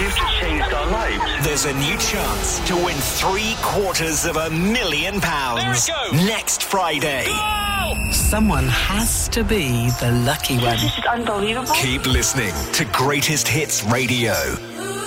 You've just changed our lives. There's a new chance to win £750,000 There it goes. next Friday. Go! Someone has to be the lucky one. This is unbelievable. Keep listening to Greatest Hits Radio.